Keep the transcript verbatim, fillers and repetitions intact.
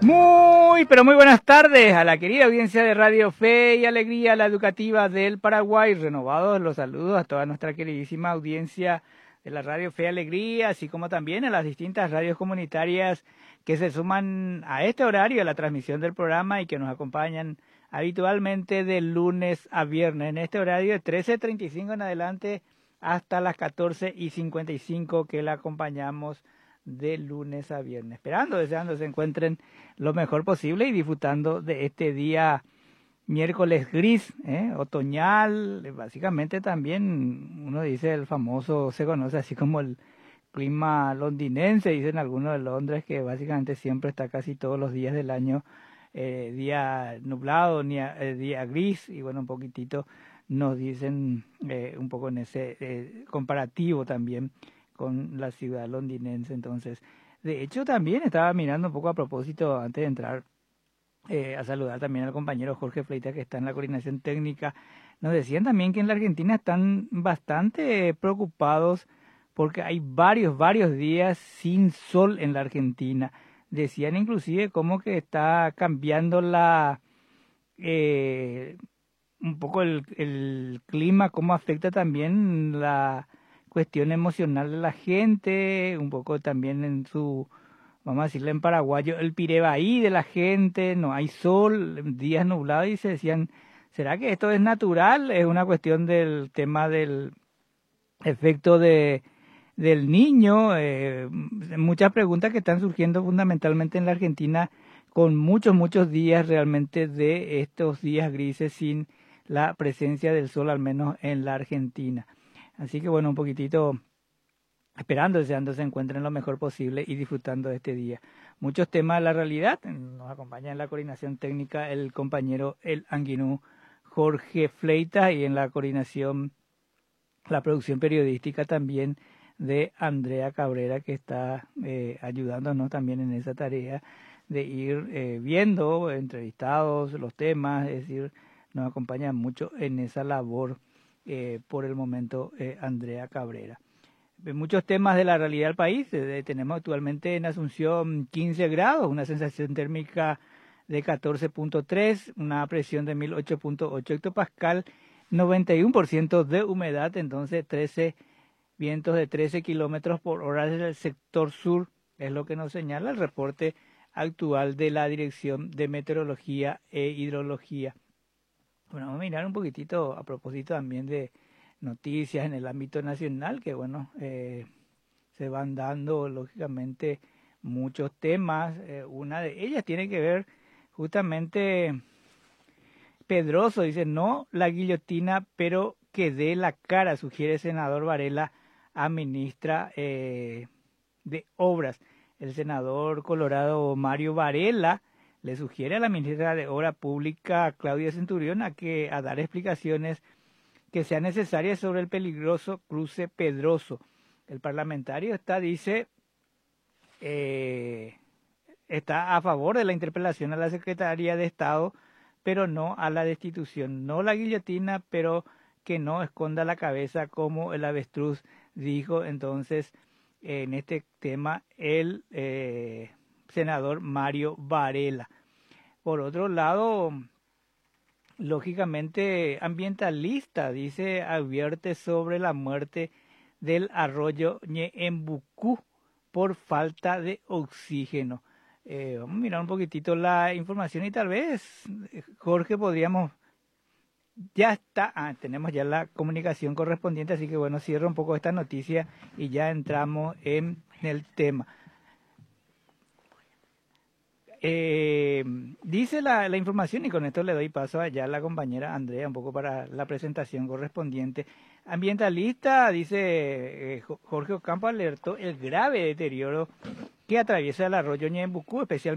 Muy, pero muy buenas tardes a la querida audiencia de Radio Fe y Alegría, la educativa del Paraguay. Renovados los saludos a toda nuestra queridísima audiencia de la Radio Fe y Alegría, así como también a las distintas radios comunitarias que se suman a este horario a la transmisión del programa y que nos acompañan habitualmente de lunes a viernes en este horario de trece treinta y cinco en adelante hasta las catorce y cincuenta y cinco que la acompañamos de lunes a viernes, esperando, deseando se encuentren lo mejor posible y disfrutando de este día miércoles gris, ¿eh? Otoñal, básicamente también uno dice el famoso, se conoce así como el clima londinense, dicen algunos de Londres, que básicamente siempre está casi todos los días del año, eh, día nublado, día, eh, día gris, y bueno, un poquitito nos dicen eh, un poco en ese eh, comparativo también con la ciudad londinense. Entonces, de hecho también estaba mirando un poco a propósito antes de entrar eh, a saludar también al compañero Jorge Fleita que está en la coordinación técnica. Nos decían también que en la Argentina están bastante preocupados porque hay varios, varios días sin sol en la Argentina. Decían inclusive como que está cambiando la eh, un poco el, el clima, cómo afecta también la cuestión emocional de la gente, un poco también en su, vamos a decirle en paraguayo, el pirebaí de la gente, no hay sol, días nublados, y se decían, ¿será que esto es natural? Es una cuestión del tema del efecto de del niño, eh, muchas preguntas que están surgiendo fundamentalmente en la Argentina con muchos, muchos días realmente de estos días grises sin la presencia del sol, al menos en la Argentina. Así que bueno, un poquitito esperando, deseando se encuentren lo mejor posible y disfrutando de este día. Muchos temas de la realidad, nos acompaña en la coordinación técnica el compañero El Anguinú Jorge Fleita y en la coordinación, la producción periodística también de Andrea Cabrera, que está eh, ayudándonos también en esa tarea de ir eh, viendo, entrevistados, los temas, es decir, nos acompaña mucho en esa labor eh, por el momento eh, Andrea Cabrera. Muchos temas de la realidad del país, eh, tenemos actualmente en Asunción quince grados, una sensación térmica de catorce punto tres, una presión de mil ocho punto ocho hectopascal, noventa y uno por ciento de humedad, entonces trece vientos de trece kilómetros por hora desde el sector sur, es lo que nos señala el reporte actual de la Dirección de Meteorología e Hidrología. Bueno, vamos a mirar un poquitito a propósito también de noticias en el ámbito nacional, que bueno, eh, se van dando lógicamente muchos temas. Eh, una de ellas tiene que ver justamente, Pedroso dice, no la guillotina, pero que dé la cara, sugiere el senador Varela a ministra eh, de Obras. El senador colorado Mario Varela le sugiere a la ministra de Obra Pública, Claudia Centurión, a, que, a dar explicaciones que sean necesarias sobre el peligroso cruce Pedroso. El parlamentario está, dice, eh, está a favor de la interpelación a la Secretaría de Estado, pero no a la destitución. No la guillotina, pero que no esconda la cabeza como el avestruz, dijo entonces en este tema el eh, senador Mario Varela. Por otro lado, lógicamente ambientalista, dice, advierte sobre la muerte del arroyo Ñeembucú por falta de oxígeno. Eh, vamos a mirar un poquitito la información y tal vez, Jorge, podríamos, ya está, ah, tenemos ya la comunicación correspondiente, así que bueno, cierro un poco esta noticia y ya entramos en el tema. Eh, dice la, la información, y con esto le doy paso allá a la compañera Andrea, un poco para la presentación correspondiente. Ambientalista, dice eh, Jorge Ocampo, alertó el grave deterioro que atraviesa el arroyo Ñeembucú, especialmente